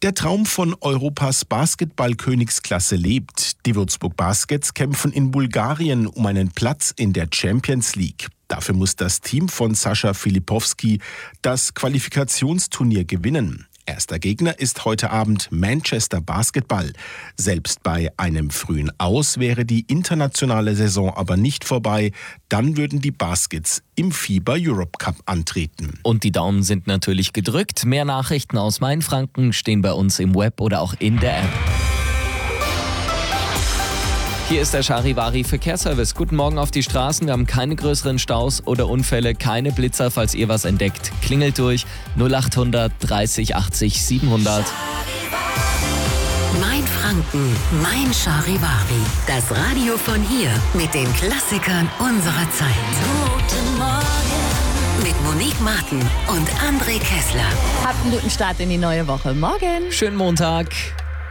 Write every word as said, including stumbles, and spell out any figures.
Der Traum von Europas Basketball-Königsklasse lebt. Die Würzburg Baskets kämpfen in Bulgarien um einen Platz in der Champions League. Dafür muss das Team von Sascha Filipowski das Qualifikationsturnier gewinnen. Erster Gegner ist heute Abend Manchester Basketball. Selbst bei einem frühen Aus wäre die internationale Saison aber nicht vorbei. Dann würden die Baskets im FIBA Europe Cup antreten. Und die Daumen sind natürlich gedrückt. Mehr Nachrichten aus Mainfranken stehen bei uns im Web oder auch in der App. Hier ist der Charivari Verkehrsservice. Guten Morgen auf die Straßen. Wir haben keine größeren Staus oder Unfälle, keine Blitzer, falls ihr was entdeckt. Klingelt durch null achthundert dreißig achtzig siebenhundert. Mainfranken, mein Charivari. Das Radio von hier mit den Klassikern unserer Zeit. Guten Morgen. Mit Monique Martin und André Kessler. Habt einen guten Start in die neue Woche. Morgen. Schönen Montag.